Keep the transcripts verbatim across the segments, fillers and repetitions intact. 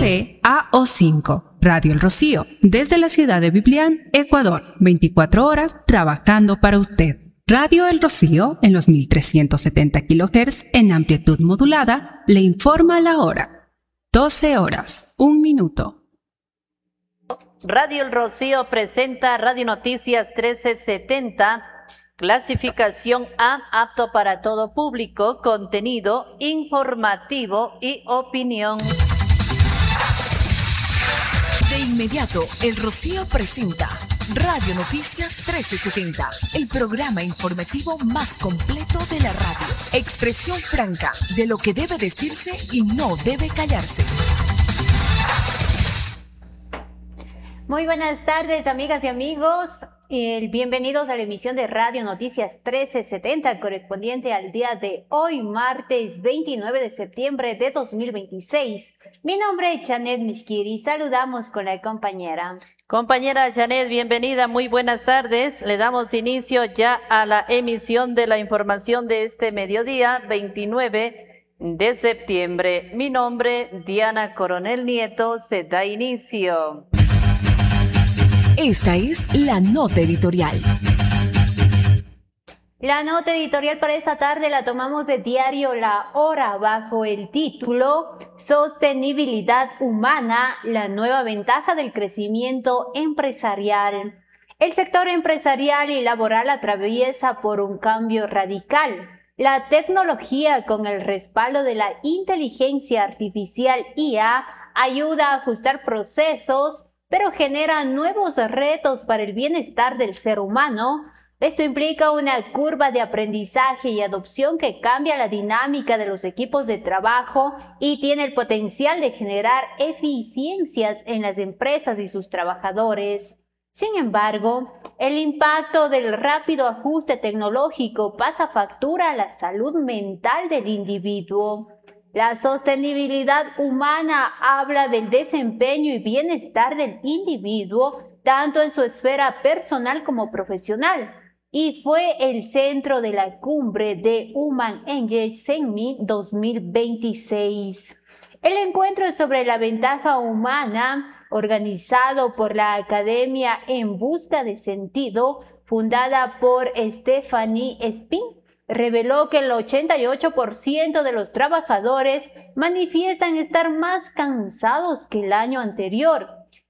C A O cinco, Radio El Rocío, desde la ciudad de Biblián, Ecuador, veinticuatro horas trabajando para usted. Radio El Rocío, en los mil trescientos setenta kilohertz en amplitud modulada, le informa la hora. doce horas, un minuto. Radio El Rocío presenta Radio Noticias trece setenta, clasificación A, apto para todo público, contenido informativo y opinión. De inmediato, El Rocío presenta Radio Noticias trece setenta, el programa informativo más completo de la radio. Expresión franca de lo que debe decirse y no debe callarse. Muy buenas tardes, amigas y amigos. Eh, bienvenidos a la emisión de Radio Noticias trece setenta, correspondiente al día de hoy, martes veintinueve de septiembre de dos mil veintiséis. Mi nombre es Janet Mishkiri. Saludamos con la compañera. Compañera Janet, bienvenida, muy buenas tardes. Le damos inicio ya a la emisión de la información de este mediodía, veintinueve de septiembre. Mi nombre, Diana Coronel Nieto, se da inicio. Esta es la nota editorial. La nota editorial para esta tarde la tomamos de diario La Hora bajo el título Sostenibilidad humana, la nueva ventaja del crecimiento empresarial. El sector empresarial y laboral atraviesa por un cambio radical. La tecnología, con el respaldo de la inteligencia artificial I A, ayuda a ajustar procesos, pero genera nuevos retos para el bienestar del ser humano. Esto implica una curva de aprendizaje y adopción que cambia la dinámica de los equipos de trabajo y tiene el potencial de generar eficiencias en las empresas y sus trabajadores. Sin embargo, el impacto del rápido ajuste tecnológico pasa factura a la salud mental del individuo. La sostenibilidad humana habla del desempeño y bienestar del individuo, tanto en su esfera personal como profesional, y fue el centro de la cumbre de Human Engagement dos mil veintiséis. El encuentro sobre la ventaja humana, organizado por la Academia en Busca de Sentido, fundada por Stephanie Spin, reveló que el ochenta y ocho por ciento de los trabajadores manifiestan estar más cansados que el año anterior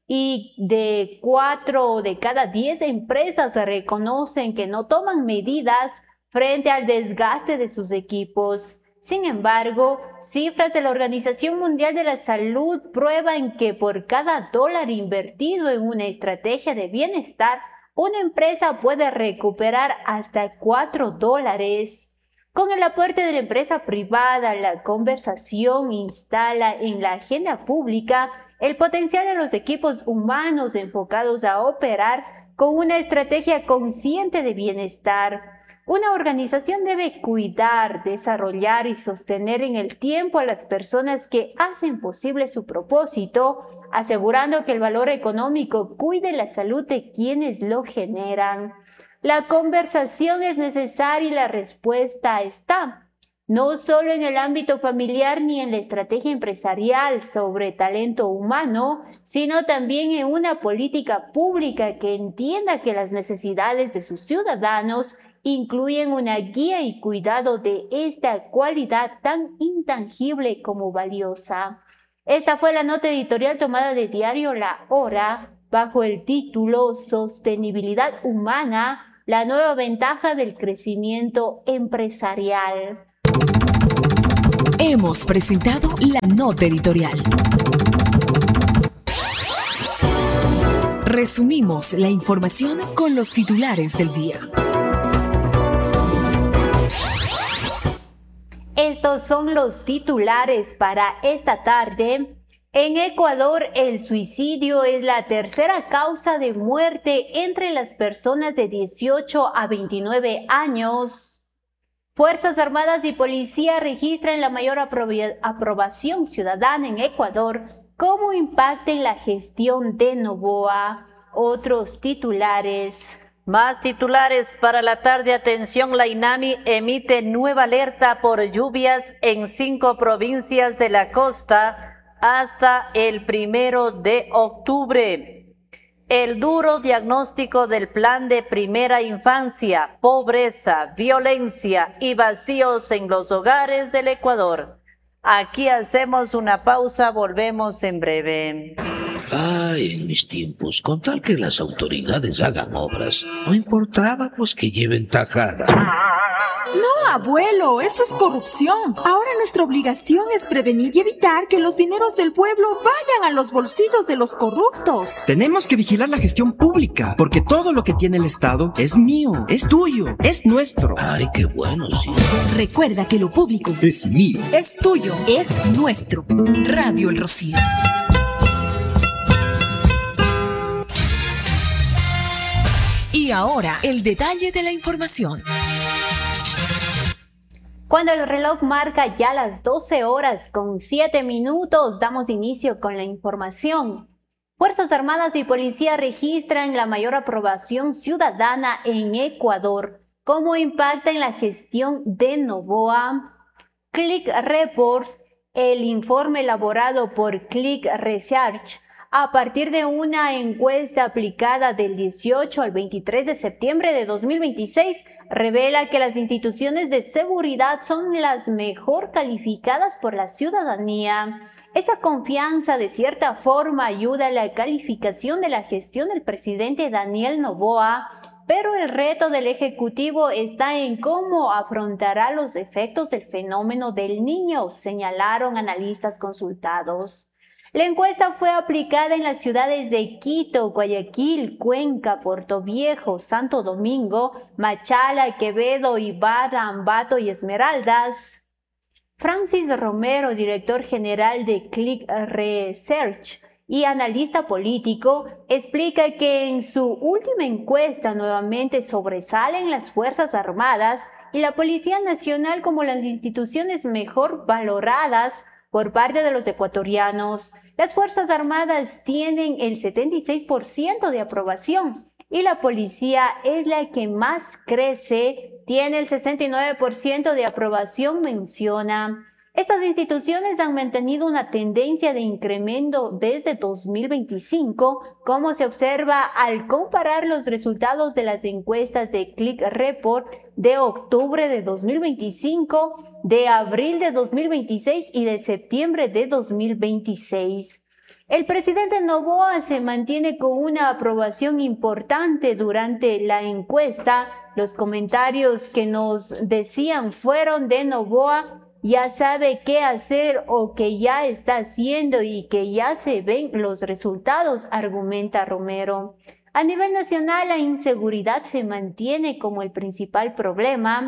y de cuatro de cada diez empresas reconocen que no toman medidas frente al desgaste de sus equipos. Sin embargo, cifras de la Organización Mundial de la Salud prueban que por cada dólar invertido en una estrategia de bienestar, una empresa puede recuperar hasta cuatro dólares. Con el aporte de la empresa privada, la conversación instala en la agenda pública el potencial de los equipos humanos enfocados a operar con una estrategia consciente de bienestar. Una organización debe cuidar, desarrollar y sostener en el tiempo a las personas que hacen posible su propósito, asegurando que el valor económico cuide la salud de quienes lo generan. La conversación es necesaria y la respuesta está, no solo en el ámbito familiar ni en la estrategia empresarial sobre talento humano, sino también en una política pública que entienda que las necesidades de sus ciudadanos incluyen una guía y cuidado de esta cualidad tan intangible como valiosa. Esta fue la nota editorial tomada de diario La Hora bajo el título Sostenibilidad humana, la nueva ventaja del crecimiento empresarial. Hemos presentado la nota editorial. Resumimos la información con los titulares del día. Estos son los titulares para esta tarde. En Ecuador, el suicidio es la tercera causa de muerte entre las personas de dieciocho a veintinueve años. Fuerzas Armadas y Policía registran la mayor aprob- aprobación ciudadana en Ecuador. ¿Cómo impacta en la gestión de Noboa? Otros titulares. Más titulares para la tarde. Atención, la INAMI emite nueva alerta por lluvias en cinco provincias de la costa. hasta el primero de octubre. El duro diagnóstico del Plan de Primera Infancia, pobreza, violencia y vacíos en los hogares del Ecuador. Aquí hacemos una pausa, volvemos en breve. Ay, en mis tiempos, con tal que las autoridades hagan obras, no importaba pues que lleven tajada. No, abuelo, eso es corrupción. Ahora nuestra obligación es prevenir y evitar que los dineros del pueblo vayan a los bolsillos de los corruptos. Tenemos que vigilar la gestión pública, porque todo lo que tiene el Estado es mío, es tuyo, es nuestro. Ay, qué bueno, sí. Recuerda que lo público Es mío. Es tuyo. es nuestro. Radio El Rocío. Y ahora, el detalle de la información. Cuando el reloj marca ya las doce horas con siete minutos, damos inicio con la información. Fuerzas Armadas y Policía registran la mayor aprobación ciudadana en Ecuador. ¿Cómo impacta en la gestión de Noboa? Click Reports, el informe elaborado por Click Research, a partir de una encuesta aplicada del dieciocho al veintitrés de septiembre de dos mil veintiséis, revela que las instituciones de seguridad son las mejor calificadas por la ciudadanía. Esa confianza de cierta forma ayuda a la calificación de la gestión del presidente Daniel Noboa, pero el reto del Ejecutivo está en cómo afrontará los efectos del fenómeno del Niño, señalaron analistas consultados. La encuesta fue aplicada en las ciudades de Quito, Guayaquil, Cuenca, Portoviejo, Santo Domingo, Machala, Quevedo, Ibarra, Ambato y Esmeraldas. Francis Romero, director general de Click Research y analista político, explica que en su última encuesta nuevamente sobresalen las Fuerzas Armadas y la Policía Nacional como las instituciones mejor valoradas por parte de los ecuatorianos. Las Fuerzas Armadas tienen el setenta y seis por ciento de aprobación y la policía es la que más crece, tiene el sesenta y nueve por ciento de aprobación, menciona. Estas instituciones han mantenido una tendencia de incremento desde dos mil veinticinco, como se observa al comparar los resultados de las encuestas de Click Report de octubre de dos mil veinticinco, de abril de dos mil veintiséis y de septiembre de dos mil veintiséis. El presidente Noboa se mantiene con una aprobación importante durante la encuesta. Los comentarios que nos decían fueron de Noboa: ya sabe qué hacer o que ya está haciendo y que ya se ven los resultados, argumenta Romero. A nivel nacional, la inseguridad se mantiene como el principal problema.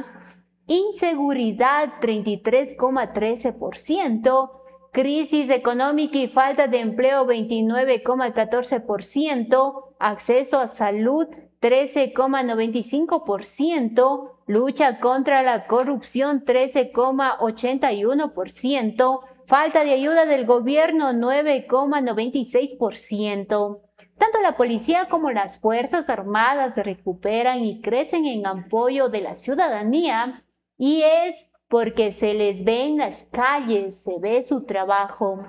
Inseguridad treinta y tres coma trece por ciento, crisis económica y falta de empleo veintinueve coma catorce por ciento, acceso a salud trece coma noventa y cinco por ciento, lucha contra la corrupción trece coma ochenta y uno por ciento, falta de ayuda del gobierno nueve coma noventa y seis por ciento. Tanto la policía como las Fuerzas Armadas recuperan y crecen en apoyo de la ciudadanía, y es porque se les ve en las calles, se ve su trabajo.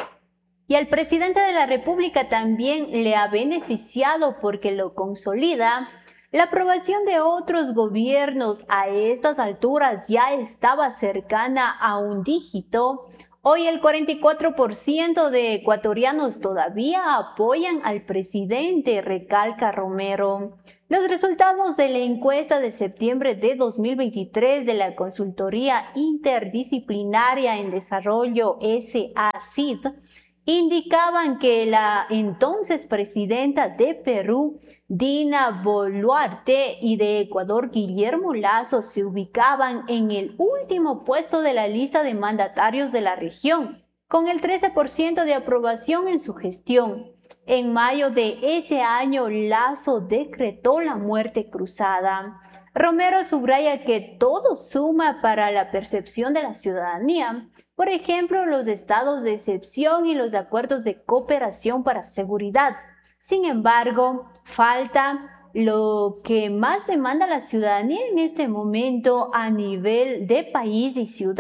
Y al presidente de la República también le ha beneficiado porque lo consolida. La aprobación de otros gobiernos a estas alturas ya estaba cercana a un dígito. Hoy el cuarenta y cuatro por ciento de ecuatorianos todavía apoyan al presidente, recalca Romero. Los resultados de la encuesta de septiembre de dos mil veintitrés de la Consultoría Interdisciplinaria en Desarrollo S A C I D indicaban que la entonces presidenta de Perú, Dina Boluarte, y de Ecuador, Guillermo Lasso, se ubicaban en el último puesto de la lista de mandatarios de la región, con el trece por ciento de aprobación en su gestión. En mayo de ese año, Lasso decretó la muerte cruzada. Romero subraya que todo suma para la percepción de la ciudadanía. Por ejemplo, los estados de excepción y los acuerdos de cooperación para seguridad. Sin embargo, falta lo que más demanda la ciudadanía en este momento a nivel de país y ciudad,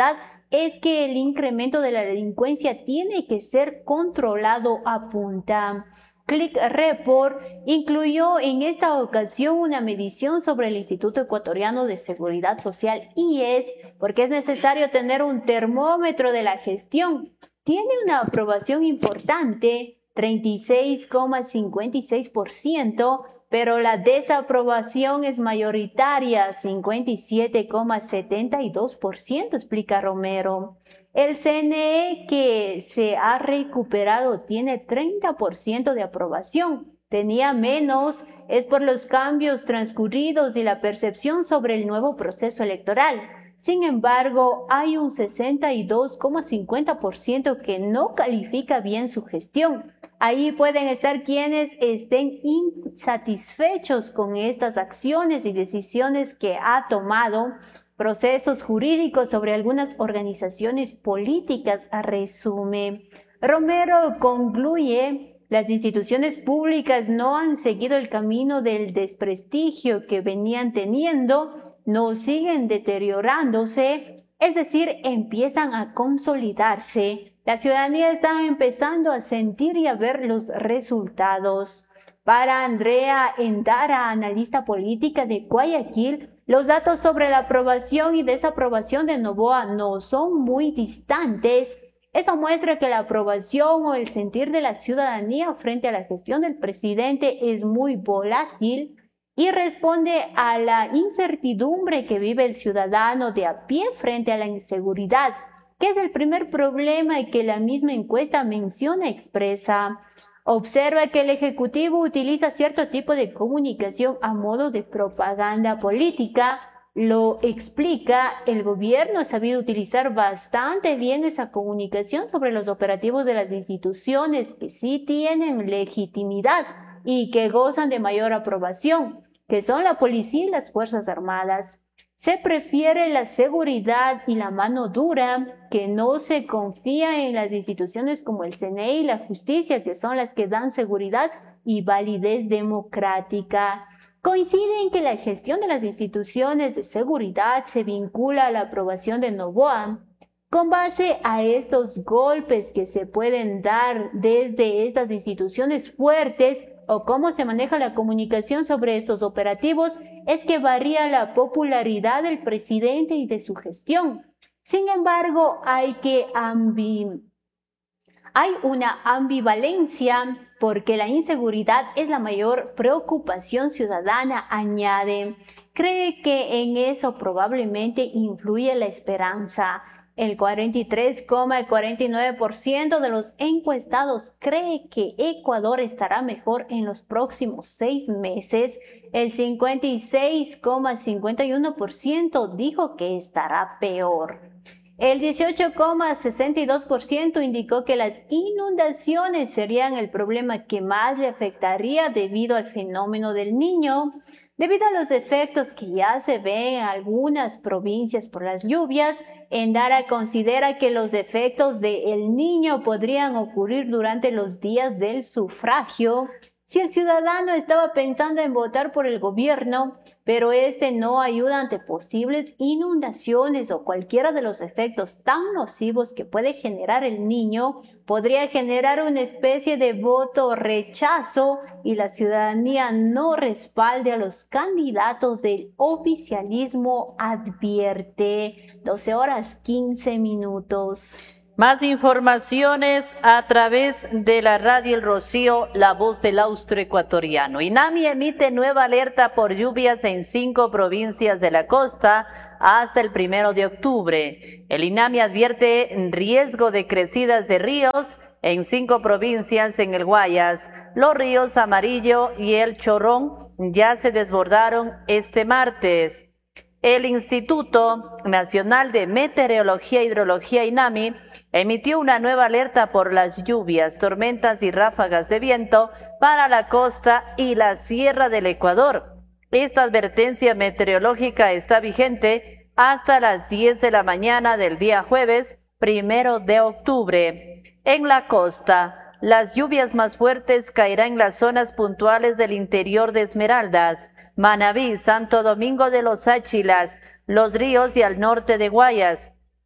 es que el incremento de la delincuencia tiene que ser controlado, apunta. Click Report incluyó en esta ocasión una medición sobre el Instituto Ecuatoriano de Seguridad Social, I E S, porque es necesario tener un termómetro de la gestión. Tiene una aprobación importante, treinta y seis coma cincuenta y seis por ciento, pero la desaprobación es mayoritaria, cincuenta y siete coma setenta y dos por ciento, explica Romero. El C N E, que se ha recuperado, tiene treinta por ciento de aprobación. Tenía menos, es por los cambios transcurridos y la percepción sobre el nuevo proceso electoral. Sin embargo, hay un sesenta y dos coma cincuenta por ciento que no califica bien su gestión. Ahí pueden estar quienes estén insatisfechos con estas acciones y decisiones que ha tomado, procesos jurídicos sobre algunas organizaciones políticas, resume. Romero concluye: las instituciones públicas no han seguido el camino del desprestigio que venían teniendo, no siguen deteriorándose, es decir, empiezan a consolidarse. La ciudadanía está empezando a sentir y a ver los resultados. Para Andrea Endara, analista política de Guayaquil, los datos sobre la aprobación y desaprobación de Noboa no son muy distantes. Eso muestra que la aprobación o el sentir de la ciudadanía frente a la gestión del presidente es muy volátil y responde a la incertidumbre que vive el ciudadano de a pie frente a la inseguridad, que es el primer problema y que la misma encuesta menciona expresa. Observa que el Ejecutivo utiliza cierto tipo de comunicación a modo de propaganda política. Lo explica: el gobierno ha sabido utilizar bastante bien esa comunicación sobre los operativos de las instituciones que sí tienen legitimidad y que gozan de mayor aprobación, que son la policía y las Fuerzas Armadas. Se prefiere la seguridad y la mano dura, que no se confía en las instituciones como el C N E y la justicia, que son las que dan seguridad y validez democrática. Coincide en que la gestión de las instituciones de seguridad se vincula a la aprobación de Noboa. Con base a estos golpes que se pueden dar desde estas instituciones fuertes o cómo se maneja la comunicación sobre estos operativos, es que varía la popularidad del presidente y de su gestión. Sin embargo, hay, que ambi... hay una ambivalencia porque la inseguridad es la mayor preocupación ciudadana, añade. Cree que en eso probablemente influye la esperanza. El cuarenta y tres coma cuarenta y nueve por ciento de los encuestados cree que Ecuador estará mejor en los próximos seis meses. El cincuenta y seis coma cincuenta y uno por ciento dijo que estará peor. El dieciocho coma sesenta y dos por ciento indicó que las inundaciones serían el problema que más le afectaría debido al fenómeno del Niño. Debido a los efectos que ya se ven en algunas provincias por las lluvias, Endara considera que los efectos del Niño podrían ocurrir durante los días del sufragio. Si el ciudadano estaba pensando en votar por el gobierno, pero este no ayuda ante posibles inundaciones o cualquiera de los efectos tan nocivos que puede generar el Niño, podría generar una especie de voto rechazo y la ciudadanía no respalde a los candidatos del oficialismo, advierte. doce horas quince minutos. Más informaciones a través de la radio El Rocío, la voz del austroecuatoriano. INAMI emite nueva alerta por lluvias en cinco provincias de la costa hasta el primero de octubre. El INAMI advierte riesgo de crecidas de ríos en cinco provincias en el Guayas. Los ríos Amarillo y el Chorrón ya se desbordaron este martes. El Instituto Nacional de Meteorología e Hidrología, INAMI, emitió una nueva alerta por las lluvias, tormentas y ráfagas de viento para la costa y la sierra del Ecuador. Esta advertencia meteorológica está vigente hasta las diez de la mañana del día jueves, primero de octubre. En la costa, las lluvias más fuertes caerán en las zonas puntuales del interior de Esmeraldas, Manabí, Santo Domingo de los Áchilas, Los Ríos y al norte de Guayas.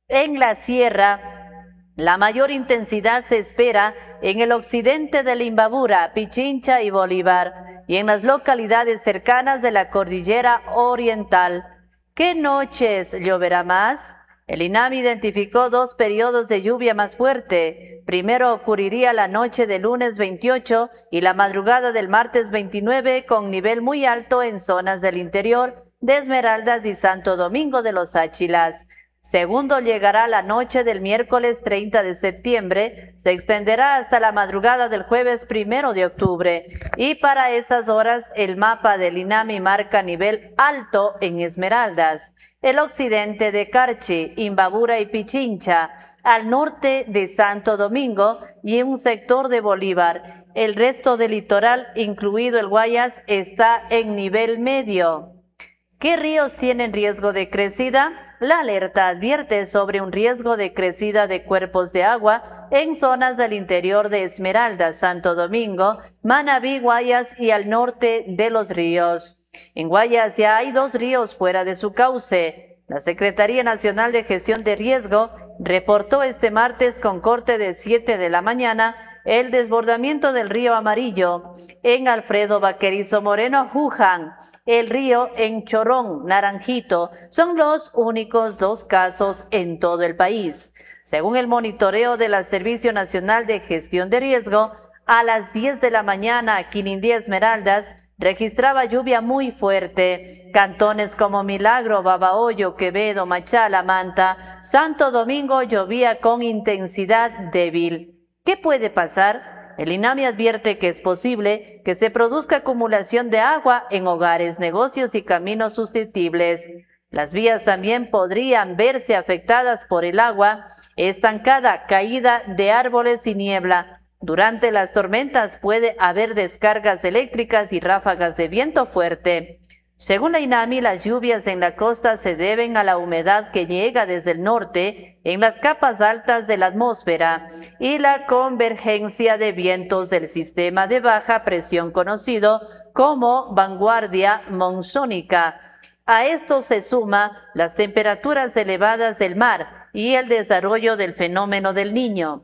En la sierra, la mayor intensidad se espera en el occidente de Imbabura, Pichincha y Bolívar, y en las localidades cercanas de la cordillera oriental. ¿Qué noches lloverá más? El INAM identificó dos periodos de lluvia más fuerte. Primero ocurriría la noche del lunes veintiocho y la madrugada del martes veintinueve, con nivel muy alto en zonas del interior de Esmeraldas y Santo Domingo de los Áchilas. Segundo, llegará la noche del miércoles treinta de septiembre, se extenderá hasta la madrugada del jueves primero de octubre, y para esas horas el mapa del INAMI marca nivel alto en Esmeraldas, el occidente de Carchi, Imbabura y Pichincha, al norte de Santo Domingo y un sector de Bolívar. El resto del litoral, incluido el Guayas, está en nivel medio. ¿Qué ríos tienen riesgo de crecida? La alerta advierte sobre un riesgo de crecida de cuerpos de agua en zonas del interior de Esmeraldas, Santo Domingo, Manabí, Guayas y al norte de los ríos. En Guayas ya hay dos ríos fuera de su cauce. La Secretaría Nacional de Gestión de Riesgo reportó este martes con corte de siete de la mañana el desbordamiento del río Amarillo en Alfredo Vaquerizo Moreno, Juján. El río en Chorón, Naranjito, son los únicos dos casos en todo el país. Según el monitoreo del Servicio Nacional de Gestión de Riesgo, a las diez de la mañana, Quinindía, Esmeraldas, registraba lluvia muy fuerte. Cantones como Milagro, Babahoyo, Quevedo, Machala, Manta, Santo Domingo llovía con intensidad débil. ¿Qué puede pasar? El INAMI advierte que es posible que se produzca acumulación de agua en hogares, negocios y caminos susceptibles. Las vías también podrían verse afectadas por el agua estancada, caída de árboles y niebla. Durante las tormentas puede haber descargas eléctricas y ráfagas de viento fuerte. Según la INAMI, las lluvias en la costa se deben a la humedad que llega desde el norte en las capas altas de la atmósfera y la convergencia de vientos del sistema de baja presión conocido como vanguardia monzónica. A esto se suma las temperaturas elevadas del mar y el desarrollo del fenómeno del Niño.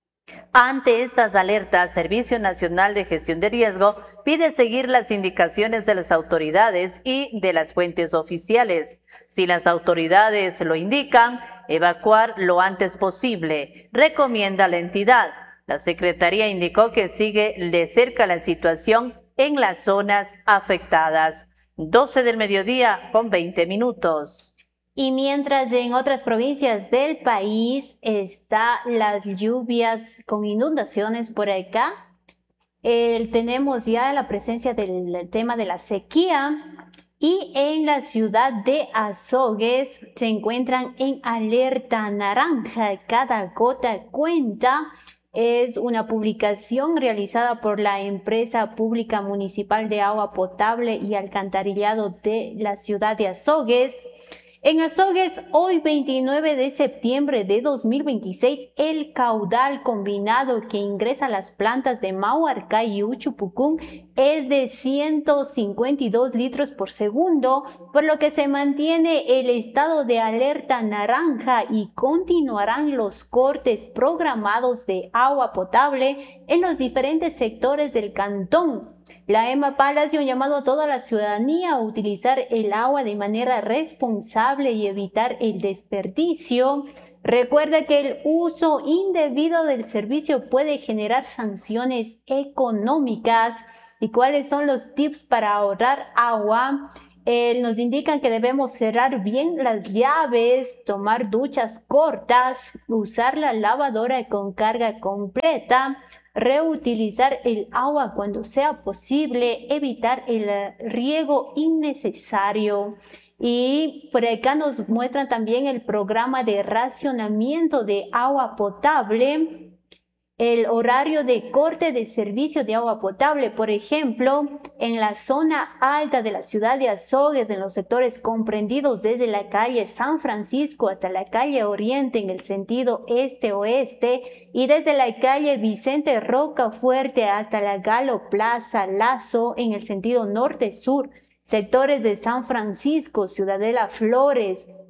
Ante estas alertas, Servicio Nacional de Gestión de Riesgo pide seguir las indicaciones de las autoridades y de las fuentes oficiales. Si las autoridades lo indican, evacuar lo antes posible, recomienda la entidad. La Secretaría indicó que sigue de cerca la situación en las zonas afectadas. doce del mediodía con veinte minutos. Y mientras en otras provincias del país está las lluvias con inundaciones por acá, eh, tenemos ya la presencia del tema de la sequía, y en la ciudad de Azogues se encuentran en alerta naranja. Cada gota cuenta. Es una publicación realizada por la Empresa Pública Municipal de Agua Potable y Alcantarillado de la ciudad de Azogues. En Azogues, hoy veintinueve de septiembre de dos mil veintiséis, el caudal combinado que ingresa a las plantas de Mauarcay y Uchupucún es de ciento cincuenta y dos litros por segundo, por lo que se mantiene el estado de alerta naranja y continuarán los cortes programados de agua potable en los diferentes sectores del cantón. La EMAPAL hace un llamado a toda la ciudadanía a utilizar el agua de manera responsable y evitar el desperdicio. Recuerda que el uso indebido del servicio puede generar sanciones económicas. ¿Y cuáles son los tips para ahorrar agua? Eh, nos indican que debemos cerrar bien las llaves, tomar duchas cortas, usar la lavadora con carga completa, reutilizar el agua cuando sea posible, evitar el riego innecesario. Y por acá nos muestran también el programa de racionamiento de agua potable, el horario de corte de servicio de agua potable. Por ejemplo, en la zona alta de la ciudad de Azogues, en los sectores comprendidos desde la calle San Francisco hasta la calle Oriente en el sentido este-oeste, y desde la calle Vicente Rocafuerte hasta la Galo Plaza Lazo en el sentido norte-sur, sectores de San Francisco, Ciudadela Flores,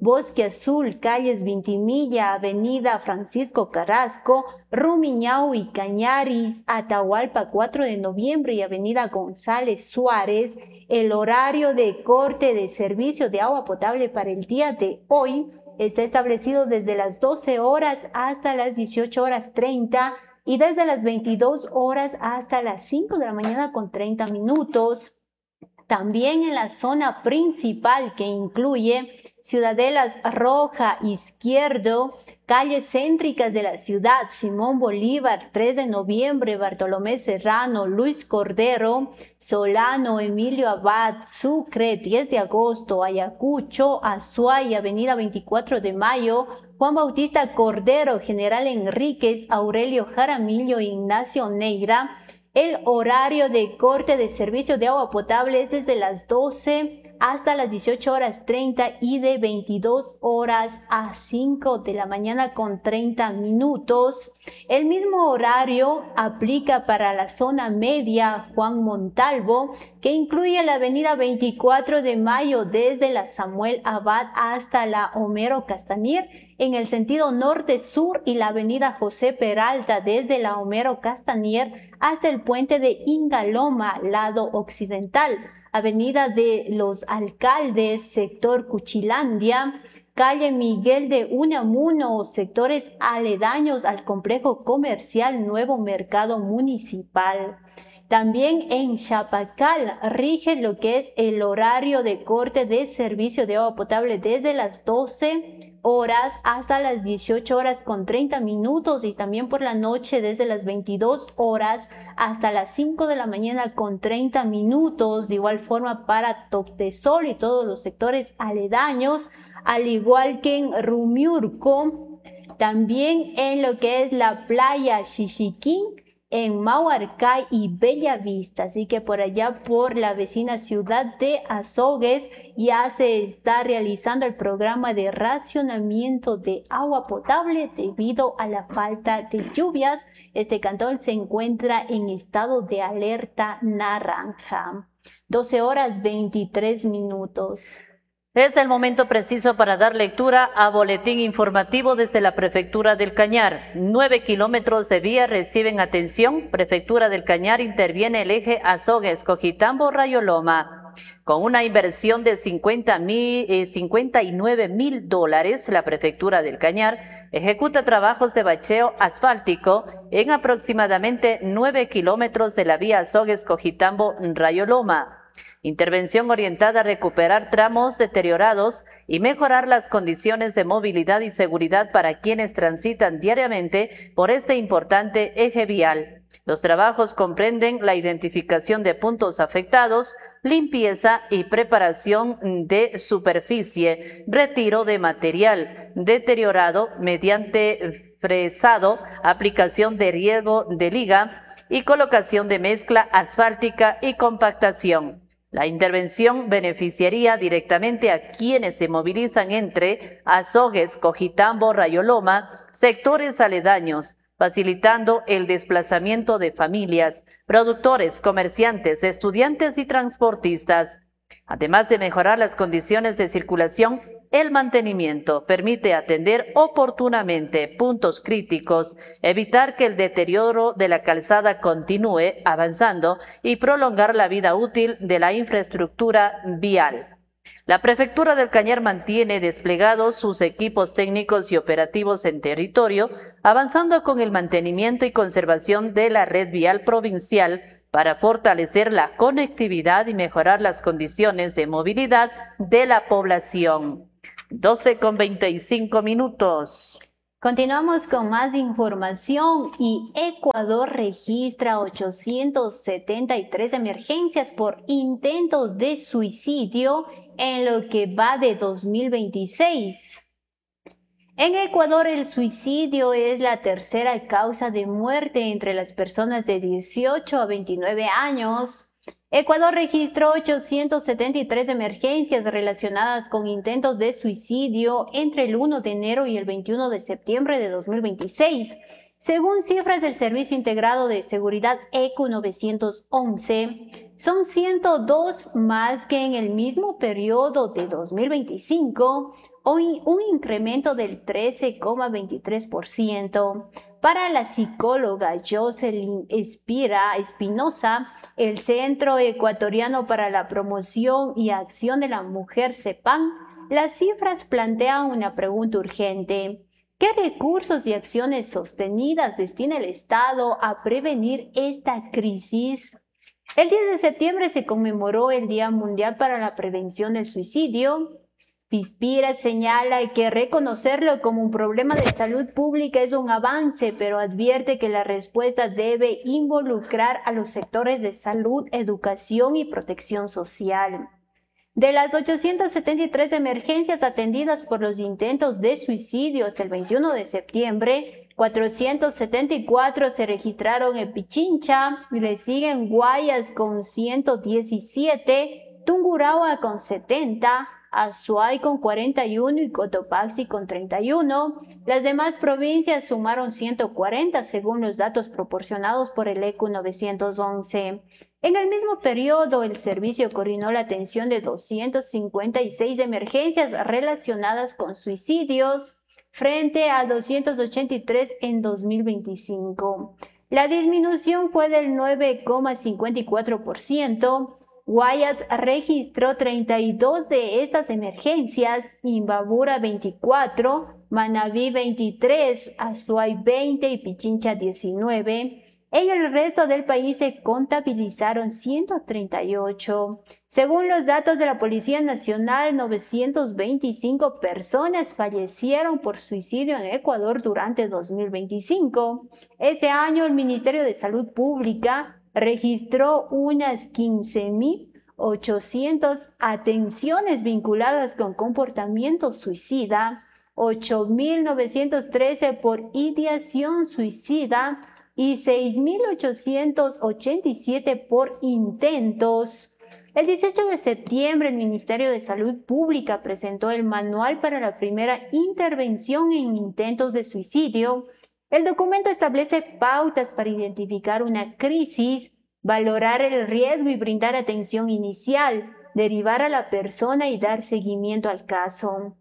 Bosque Azul, calles Vintimilla, Avenida Francisco Carrasco, Rumiñao y Cañaris, Atahualpa cuatro de noviembre y Avenida González Suárez. El horario de corte de servicio de agua potable para el día de hoy está establecido desde las doce horas hasta las dieciocho horas treinta y desde las veintidós horas hasta las cinco de la mañana con treinta minutos. También en la zona principal, que incluye Ciudadelas Roja, Izquierdo, calles céntricas de la ciudad, Simón Bolívar, tres de noviembre, Bartolomé Serrano, Luis Cordero, Solano, Emilio Abad, Sucre, diez de agosto, Ayacucho, Azuay, Avenida veinticuatro de mayo, Juan Bautista Cordero, General Enríquez, Aurelio Jaramillo, Ignacio Neira. El horario de corte de servicio de agua potable es desde las doce hasta las dieciocho horas treinta y de veintidós horas a cinco de la mañana con treinta minutos. El mismo horario aplica para la zona media Juan Montalvo, que incluye la avenida veinticuatro de mayo desde la Samuel Abad hasta la Homero Castanier en el sentido norte-sur y la avenida José Peralta desde la Homero Castanier hasta el puente de Ingaloma, lado occidental, avenida de los Alcaldes, sector Cuchilandia, calle Miguel de Unamuno, sectores aledaños al complejo comercial Nuevo Mercado Municipal. También en Chapacal rige lo que es el horario de corte de servicio de agua potable desde las doce horas hasta las dieciocho horas con treinta minutos y también por la noche desde las veintidós horas hasta las cinco de la mañana con treinta minutos. De igual forma para Toctesol y todos los sectores aledaños, al igual que en Rumiurco, también en lo que es la playa Xixiquín, en Mauarcay y Bellavista. Así que por allá por la vecina ciudad de Azogues ya se está realizando el programa de racionamiento de agua potable debido a la falta de lluvias. Este cantón se encuentra en estado de alerta naranja. doce horas veintitrés minutos. Es el momento preciso para dar lectura a boletín informativo desde la Prefectura del Cañar. Nueve kilómetros de vía reciben atención. Prefectura del Cañar interviene el eje Azogues, Cojitambo, Rayoloma. Con una inversión de cincuenta y nueve mil dólares, la Prefectura del Cañar ejecuta trabajos de bacheo asfáltico en aproximadamente nueve kilómetros de la vía Azogues, Cojitambo, Rayoloma. Intervención orientada a recuperar tramos deteriorados y mejorar las condiciones de movilidad y seguridad para quienes transitan diariamente por este importante eje vial. Los trabajos comprenden la identificación de puntos afectados, limpieza y preparación de superficie, retiro de material deteriorado mediante fresado, aplicación de riego de liga y colocación de mezcla asfáltica y compactación. La intervención beneficiaría directamente a quienes se movilizan entre Azogues, Cojitambo, Rayoloma, sectores aledaños, facilitando el desplazamiento de familias, productores, comerciantes, estudiantes y transportistas. Además de mejorar las condiciones de circulación, el mantenimiento permite atender oportunamente puntos críticos, evitar que el deterioro de la calzada continúe avanzando y prolongar la vida útil de la infraestructura vial. La Prefectura del Cañar mantiene desplegados sus equipos técnicos y operativos en territorio, avanzando con el mantenimiento y conservación de la red vial provincial para fortalecer la conectividad y mejorar las condiciones de movilidad de la población. doce con veinticinco minutos. Continuamos con más información y Ecuador registra ochocientas setenta y tres emergencias por intentos de suicidio en lo que va de dos mil veintiséis. En Ecuador el suicidio es la tercera causa de muerte entre las personas de dieciocho a veintinueve años. Ecuador registró ochocientas setenta y tres emergencias relacionadas con intentos de suicidio entre el primero de enero y el veintiuno de septiembre de dos mil veintiséis. Según cifras del Servicio Integrado de Seguridad E C U novecientos once, son ciento dos más que en el mismo periodo de dos mil veinticinco, un, un incremento del trece coma veintitrés por ciento. Para la psicóloga Jocelyn Espira Espinosa, el Centro Ecuatoriano para la Promoción y Acción de la Mujer, CEPAM, las cifras plantean una pregunta urgente. ¿Qué recursos y acciones sostenidas destina el Estado a prevenir esta crisis? El diez de septiembre se conmemoró el Día Mundial para la Prevención del Suicidio. Pispira señala que reconocerlo como un problema de salud pública es un avance, pero advierte que la respuesta debe involucrar a los sectores de salud, educación y protección social. De las ochocientas setenta y tres emergencias atendidas por los intentos de suicidio hasta el veintiuno de septiembre, cuatrocientos setenta y cuatro se registraron en Pichincha, le siguen Guayas con ciento diecisiete, Tungurahua con setenta, Azuay con cuarenta y uno y Cotopaxi con treinta y uno. Las demás provincias sumaron ciento cuarenta según los datos proporcionados por el E C U novecientos once. En el mismo periodo, el servicio coordinó la atención de doscientas cincuenta y seis emergencias relacionadas con suicidios frente a doscientas ochenta y tres en dos mil veinticinco. La disminución fue del nueve coma cincuenta y cuatro por ciento. Guayas registró treinta y dos de estas emergencias, Imbabura veinticuatro, Manabí veintitrés, Azuay veinte y Pichincha diecinueve. En el resto del país se contabilizaron ciento treinta y ocho. Según los datos de la Policía Nacional, novecientas veinticinco personas fallecieron por suicidio en Ecuador durante dos mil veinticinco. Ese año el Ministerio de Salud Pública registró unas quince mil ochocientas atenciones vinculadas con comportamiento suicida, ocho mil novecientos trece por ideación suicida y seis mil ochocientos ochenta y siete por intentos. El dieciocho de septiembre, el Ministerio de Salud Pública presentó el Manual para la Primera Intervención en Intentos de Suicidio. El documento establece pautas para identificar una crisis, valorar el riesgo y brindar atención inicial, derivar a la persona y dar seguimiento al caso.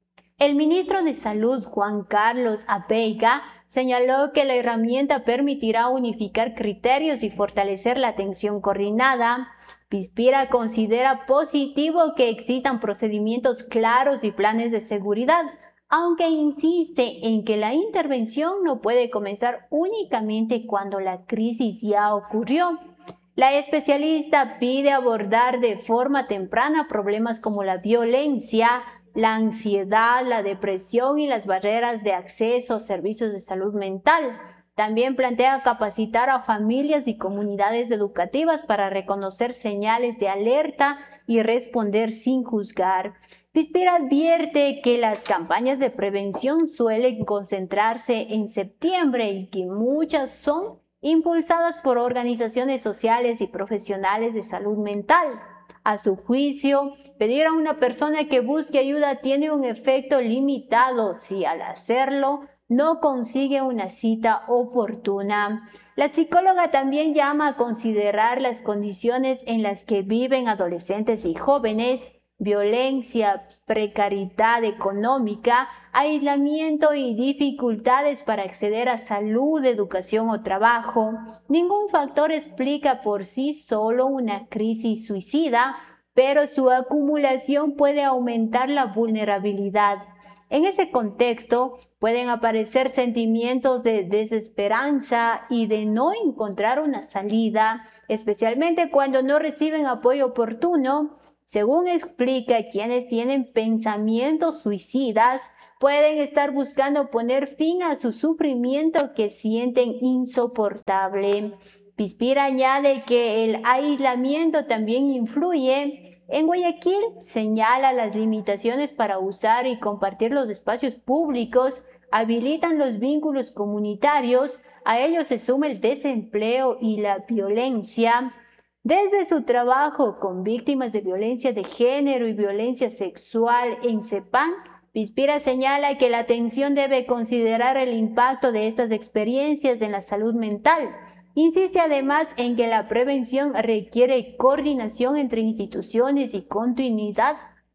El ministro de Salud, Juan Carlos Apeiga, señaló que la herramienta permitirá unificar criterios y fortalecer la atención coordinada. Pispira considera positivo que existan procedimientos claros y planes de seguridad, aunque insiste en que la intervención no puede comenzar únicamente cuando la crisis ya ocurrió. La especialista pide abordar de forma temprana problemas como la violencia, la ansiedad, la depresión y las barreras de acceso a servicios de salud mental. También plantea capacitar a familias y comunidades educativas para reconocer señales de alerta y responder sin juzgar. Pispira advierte que las campañas de prevención suelen concentrarse en septiembre y que muchas son impulsadas por organizaciones sociales y profesionales de salud mental. A su juicio, pedir a una persona que busque ayuda tiene un efecto limitado si al hacerlo no consigue una cita oportuna. La psicóloga también llama a considerar las condiciones en las que viven adolescentes y jóvenes, violencia, precariedad económica, aislamiento y dificultades para acceder a salud, educación o trabajo. Ningún factor explica por sí solo una crisis suicida, pero su acumulación puede aumentar la vulnerabilidad. En ese contexto, pueden aparecer sentimientos de desesperanza y de no encontrar una salida, especialmente cuando no reciben apoyo oportuno. Según explica, quienes tienen pensamientos suicidas pueden estar buscando poner fin a su sufrimiento que sienten insoportable. Pispira añade que el aislamiento también influye. En Guayaquil señala las limitaciones para usar y compartir los espacios públicos, habilitan los vínculos comunitarios, a ello se suma el desempleo y la violencia. Desde su trabajo con víctimas de violencia de género y violencia sexual en CEPAM, Pispira señala que la atención debe considerar el impacto de estas experiencias en la salud mental. Insiste además en que la prevención requiere coordinación entre instituciones y continuidad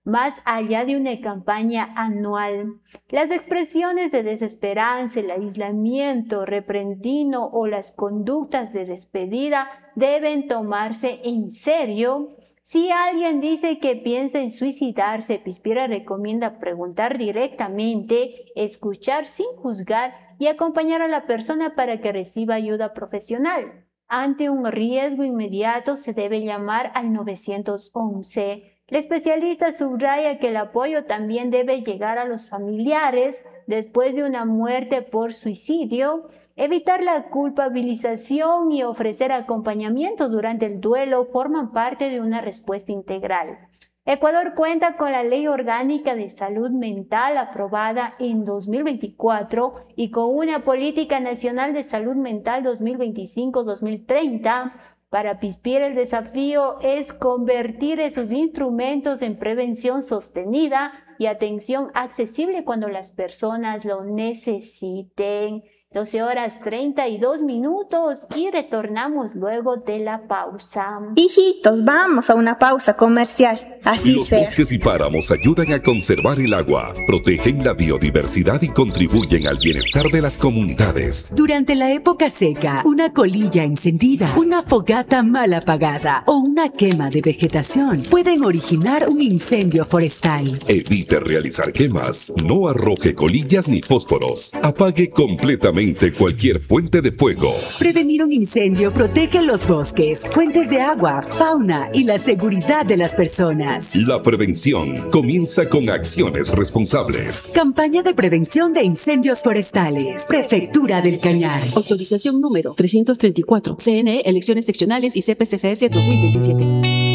más allá de una campaña anual. Las expresiones de desesperanza, el aislamiento repentino o las conductas de despedida deben tomarse en serio. Si alguien dice que piensa en suicidarse, Pispira recomienda preguntar directamente, escuchar sin juzgar y acompañar a la persona para que reciba ayuda profesional. Ante un riesgo inmediato se debe llamar al nueve once. El especialista subraya que el apoyo también debe llegar a los familiares después de una muerte por suicidio, evitar la culpabilización y ofrecer acompañamiento durante el duelo forman parte de una respuesta integral. Ecuador cuenta con la Ley Orgánica de Salud Mental aprobada en dos mil veinticuatro y con una Política Nacional de Salud Mental dos mil veinticinco a dos mil treinta. Para Pispira, el desafío es convertir esos instrumentos en prevención sostenida y atención accesible cuando las personas lo necesiten. doce horas treinta y dos minutos y retornamos luego de la pausa. Hijitos, vamos a una pausa comercial. Así Los sea. bosques y páramos ayudan a conservar el agua, protegen la biodiversidad y contribuyen al bienestar de las comunidades. Durante la época seca, una colilla encendida, una fogata mal apagada o una quema de vegetación pueden originar un incendio forestal. Evite realizar quemas, no arroje colillas ni fósforos, apague completamente cualquier fuente de fuego. Prevenir un incendio protege los bosques, fuentes de agua, fauna y la seguridad de las personas. La prevención comienza con acciones responsables. Campaña de prevención de incendios forestales. Prefectura del Cañar. Autorización número trescientos treinta y cuatro. C N E, elecciones seccionales y C P C C S dos mil veintisiete.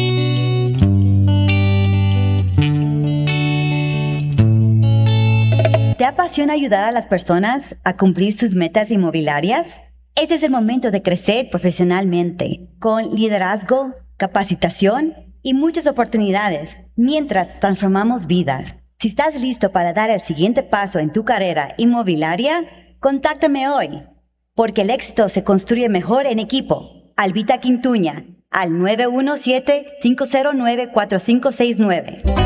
¿Te apasiona ayudar a las personas a cumplir sus metas inmobiliarias? Este es el momento de crecer profesionalmente, con liderazgo, capacitación y muchas oportunidades, mientras transformamos vidas. Si estás listo para dar el siguiente paso en tu carrera inmobiliaria, contáctame hoy, porque el éxito se construye mejor en equipo. Albita Quintuña, al nueve uno siete, cinco cero nueve, cuatro cinco seis nueve.